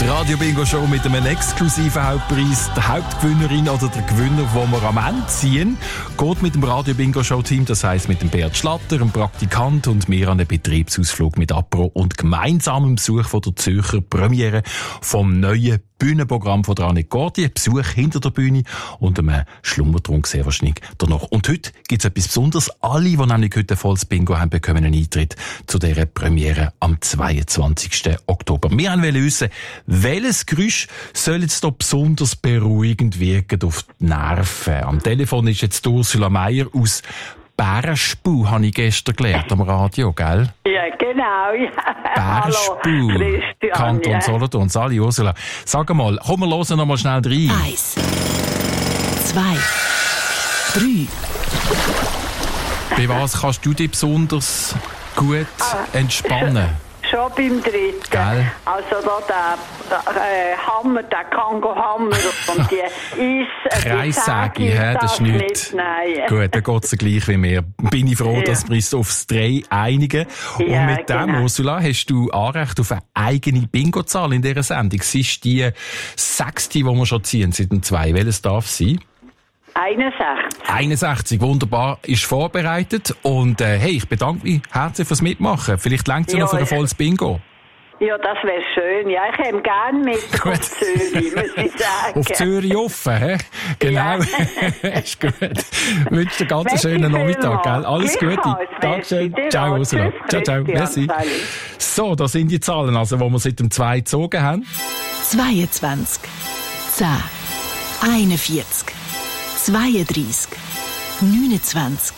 Die Radio-Bingo-Show mit einem exklusiven Hauptpreis. Die Hauptgewinnerin oder der Gewinner, den wir am Ende ziehen, geht mit dem Radio-Bingo-Show-Team, das heisst mit dem Bert Schlatter, einem Praktikant und mir an einen Betriebsausflug mit Apro und gemeinsamem Besuch von der Zürcher Premiere vom neuen Bühnenprogramm von der Annick Gordi, Besuch hinter der Bühne und einem Schlummertrunk sehr wahrscheinlich danach. Und heute gibt es etwas Besonderes. Alle, die nämlich heute ein volles Bingo haben, bekommen einen Eintritt zu dieser Premiere am 22. Oktober. Wir wollen wissen, welches Geräusch soll jetzt da besonders beruhigend wirken auf die Nerven? Am Telefon ist jetzt Ursula Meier aus Bärenspuh, habe ich gestern gelernt am Radio, gell? Ja, genau. Ja. Bärenspuh, Kanton Solothurn. Sali, Ursula. Sag mal, komm, wir hören noch mal schnell rein. 1, 2, 3. Bei was kannst du dich besonders gut entspannen? Schon beim dritten. Gell? Also da der Hammer, der Kango-Hammer und die Kreissäge, das ist nichts. Nein. Gut, dann geht es gleich wie mir. Bin ich froh, dass wir uns aufs 3 einigen. Ja, und mit dem, genau. Ursula, hast du Anrecht auf eine eigene Bingo-Zahl in dieser Sendung. Es ist die 6., die wir schon ziehen, seit dem 2. Welches darf sein? 61. 61, wunderbar, ist vorbereitet. Und hey, ich bedanke mich herzlich fürs Mitmachen. Vielleicht reicht es ja noch für ein volles Bingo. Ja, das wäre schön. Ja, ich hätte gerne mit auf Zürich, muss ich sagen. Auf Zürich offen, hä? Genau. Ja. Ist gut. Ich wünsche dir ganz einen schönen Nachmittag, gell? Alles Gute. Dankeschön. Ciao, Ursula. Ciao, ciao. Merci. So, das sind die Zahlen, also, die wir seit dem 2 gezogen haben. 22, 10, 41, 32, 29,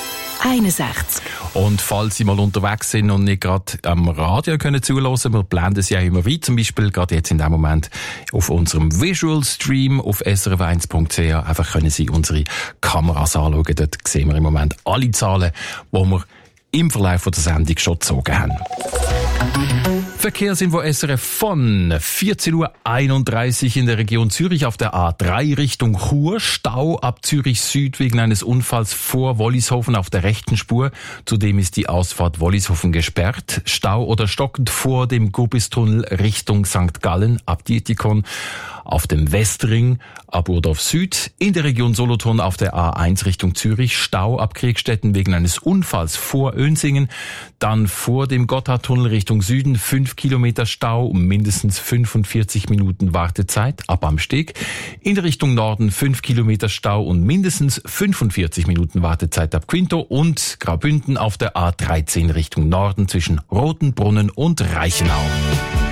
61. Und falls Sie mal unterwegs sind und nicht gerade am Radio können zuhören, wir blenden Sie ja immer weiter, zum Beispiel gerade jetzt in dem Moment auf unserem Visual Stream auf srf1.ch. Einfach können Sie unsere Kameras anschauen. Dort sehen wir im Moment alle Zahlen, die wir im Verlauf der Sendung schon gezogen haben. Verkehrsinfo SRF von 14:31 Uhr in der Region Zürich auf der A3 Richtung Chur. Stau ab Zürich Süd wegen eines Unfalls vor Wollishofen auf der rechten Spur. Zudem ist die Ausfahrt Wollishofen gesperrt. Stau oder stockend vor dem Gubistunnel Richtung St. Gallen ab Dietikon. Auf dem Westring ab Urdorf Süd. In der Region Solothurn auf der A1 Richtung Zürich. Stau ab Kriegstetten wegen eines Unfalls vor Önsingen. Dann vor dem Gotthardtunnel Richtung Süden 5 Kilometer Stau, mindestens 45 Minuten Wartezeit ab am Steg. In der Richtung Norden 5 Kilometer Stau und mindestens 45 Minuten Wartezeit ab Quinto und Graubünden auf der A13 Richtung Norden zwischen Rotenbrunnen und Reichenau.